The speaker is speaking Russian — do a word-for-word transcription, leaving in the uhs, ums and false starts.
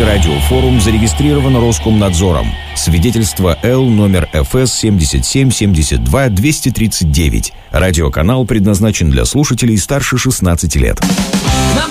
радиофорум зарегистрирован Роскомнадзором. Свидетельство Л номер эф эс семьдесят семь семьдесят два двести тридцать девять. Радиоканал предназначен для слушателей старше шестнадцати лет. Нам